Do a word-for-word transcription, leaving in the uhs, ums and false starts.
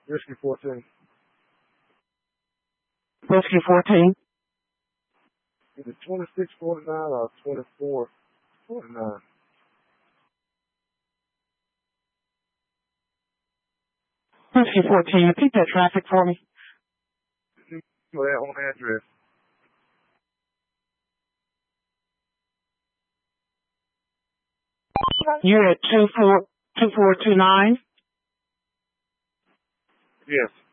Whiskey fourteen. Whiskey fourteen. Is it twenty-six forty-nine or twenty-four forty-nine? Whiskey fourteen. Repeat that traffic for me. For that on address. You're at two four two four two nine. Yes.